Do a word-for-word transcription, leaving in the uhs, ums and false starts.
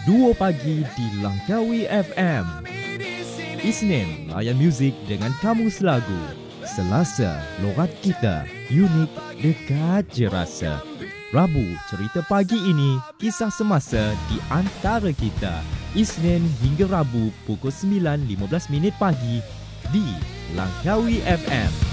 Duo Pagi di Langkawi F M. Isnin, layan muzik dengan kamus lagu. Selasa, logat kita, unik, dekat je rasa. Rabu, cerita pagi ini, kisah semasa di antara kita. Isnin hingga Rabu pukul sembilan lima belas minit pagi di Langkawi F M.